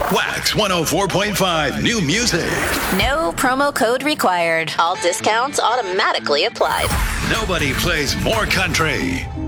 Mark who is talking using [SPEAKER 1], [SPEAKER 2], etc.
[SPEAKER 1] Wax 104.5 New Music.
[SPEAKER 2] No promo code required. All discounts automatically applied.
[SPEAKER 1] Nobody plays more country.